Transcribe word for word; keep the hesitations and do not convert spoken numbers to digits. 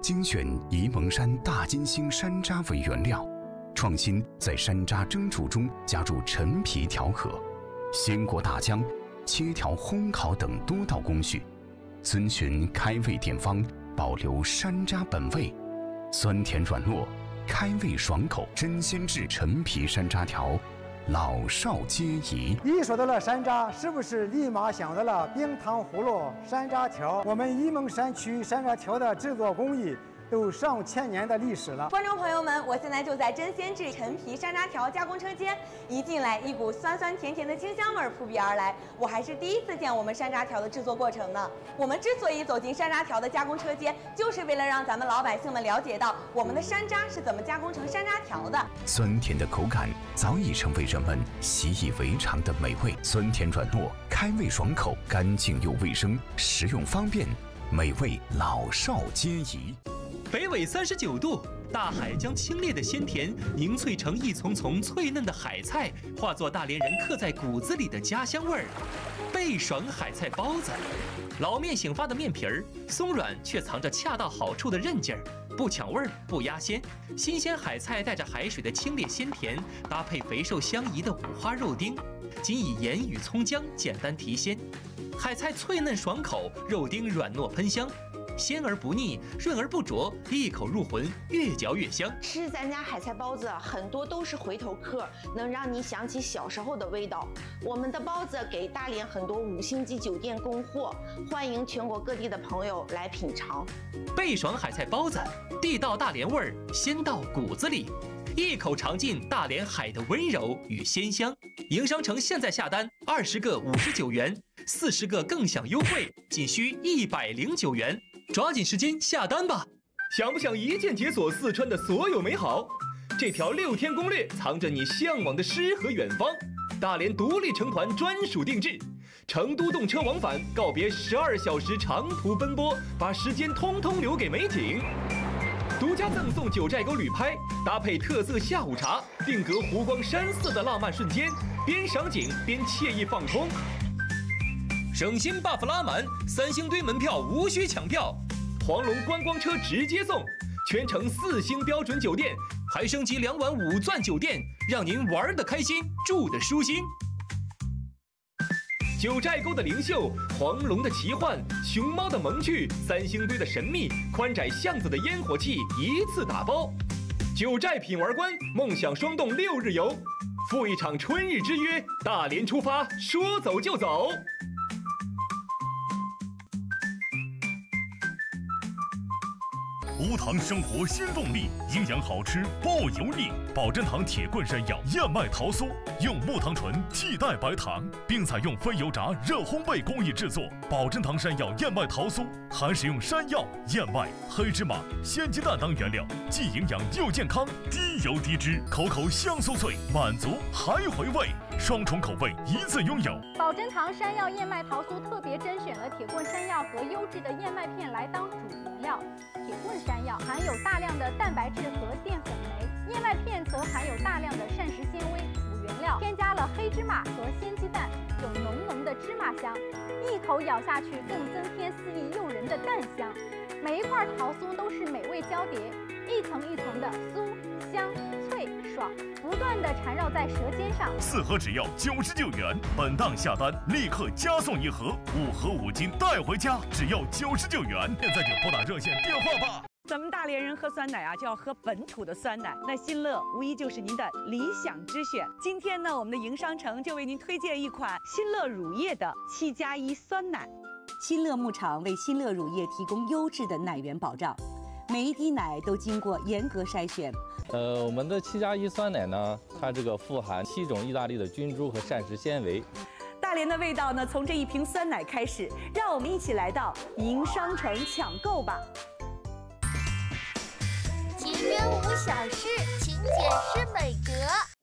精选沂蒙山大金星山楂为原料，创新在山楂蒸煮中加入陈皮调和，鲜果打浆、切条烘烤等多道工序，遵循开胃典方，保留山楂本味，酸甜软糯，开胃爽口，真鲜制陈皮山楂条，老少皆宜。 一说到了山楂，是不是立马想到了冰糖葫芦、山楂条？我们沂蒙山区山楂条的制作工艺都上千年的历史了。 观众朋友们，我现在就在真鲜制陈皮山楂条加工车间，一进来一股酸酸甜甜的清香味儿扑鼻而来。我还是第一次见我们山楂条的制作过程呢。我们之所以走进山楂条的加工车间，就是为了让咱们老百姓们了解到我们的山楂是怎么加工成山楂条的。 酸甜的口感早已成为人们习以为常的美味，酸甜软糯，开胃爽口，干净又卫生，食用方便，美味老少皆宜。 北纬三十九度，大海将清冽的鲜甜凝萃成一丛丛脆嫩的海菜，化作大连人刻在骨子里的家乡味儿。倍爽海菜包子，老面醒发的面皮儿，松软却藏着恰到好处的韧劲儿，不抢味儿，不压鲜。新鲜海菜带着海水的清冽鲜甜，搭配肥瘦相宜的五花肉丁，仅以盐与葱姜简单提鲜。海菜脆嫩爽口，肉丁软糯喷香。鲜而不腻，润而不浊，一口入魂，越嚼越香。 吃咱家海菜包子，很多都是回头客，能让你想起小时候的味道。我们的包子给大连很多五星级酒店供货，欢迎全国各地的朋友来品尝。 倍爽海菜包子，地道大连味儿，鲜到骨子里，一口尝尽大连海的温柔与鲜香。营商城现在下单，二十个五十九元，四十个更享优惠，仅需一百零九元。抓紧时间下单吧！想不想一键解锁四川的所有美好？这条六天攻略藏着你向往的诗和远方。大连独立成团专属定制，成都动车往返，告别十二小时长途奔波，把时间通通留给美景。独家赠送九寨沟旅拍，搭配特色下午茶，定格湖光山色的浪漫瞬间，边赏景边惬意放空。省心 buff 拉满，三星堆门票无需抢票，黄龙观光车直接送，全程四星标准酒店，还升级两晚五钻酒店，让您玩得开心，住得舒心。九寨沟的灵秀，黄龙的奇幻，熊猫的萌趣，三星堆的神秘，宽窄巷子的烟火气，一次打包。九寨品玩观，梦想双动六日游，赴一场春日之约，大连出发，说走就走。 无糖生活新动力，营养好吃不油腻。保真堂铁棍山药燕麦桃酥，用木糖醇替代白糖，并采用非油炸热烘焙工艺制作。保真堂山药燕麦桃酥还使用山药、燕麦、黑芝麻、鲜鸡蛋等原料，既营养又健康，低油低脂，口口香酥脆，满足还回味，双重口味一次拥有。 保真堂山药燕麦桃酥特别甄选了铁棍山药和优质的燕麦片来当主原料。铁棍山药含有大量的蛋白质和淀粉酶，燕麦片则含有大量的膳食纤维辅原料，添加了黑芝麻和鲜鸡蛋，有浓浓的芝麻香，一口咬下去更增添肆意诱人的蛋香。每一块桃酥都是美味交叠，一层一层的酥香脆爽，不断的缠绕在舌尖上。 四盒只要九十九元，本档下单立刻加送一盒，五盒五斤带回家，只要九十九元。现在就拨打热线电话吧。 咱们大连人喝酸奶啊，就要喝本土的酸奶，那新乐无疑就是您的理想之选。今天呢，我们的营商城就为您推荐一款新乐乳业的七加一酸奶。 新乐牧场为新乐乳业提供优质的奶源保障，每一滴奶都经过严格筛选。 呃，我们的七加一酸奶呢，它这个富含七种意大利的菌株和膳食纤维。 大连的味道呢，从这一瓶酸奶开始，让我们一起来到营商城抢购吧。 节约无小事，勤俭是美德。